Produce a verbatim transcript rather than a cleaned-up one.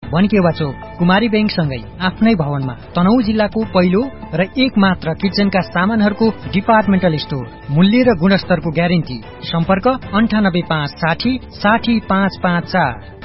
बनकेवा चोक कुमारी बैंकसँगै आफ्नै भवनमा तनहुँ जिल्लाको पहिलो र एक मात्र किचनका सामानहरूको डिपार्टमेन्टल स्टोर। मूल्य र गुणस्तरको ग्यारेन्टी। सम्पर्क अन्ठानब्बे पाँच साठी साठी पाँच पाँच चार।